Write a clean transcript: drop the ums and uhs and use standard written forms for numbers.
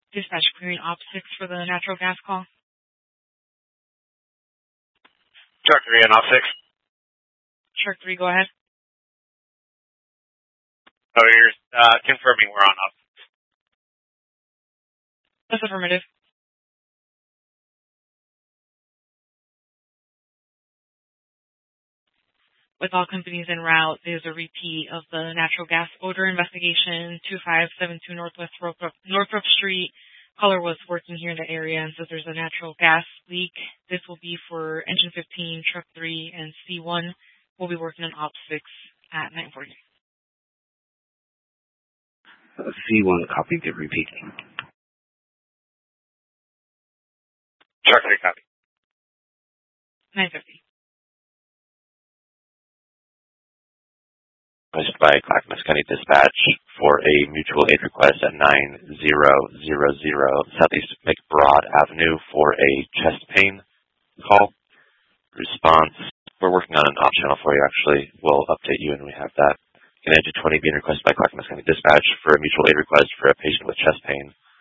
Dispatch querying Op 6 for the natural gas call. Truck 3 on Op 6. Truck 3, go ahead. Oh, you're confirming we're on Op 6. That's affirmative. With all companies en route, there's a repeat of the natural gas odor investigation, 2572 Northwest Northrop Street. Caller was working here in the area and says there's a natural gas leak. This will be for Engine 15, Truck 3, and C1. We'll be working on Op 6 at 9:40. C1 copy, good repeat. Truck 3 copy. 9:50. Request by Clackamas County Dispatch for a mutual aid request at 9000 Southeast McBroad Avenue for a chest pain call. Response, we're working on an op channel for you actually. We'll update you when we have that. Engine 20 being requested by Clackamas County Dispatch for a mutual aid request for a patient with chest pain.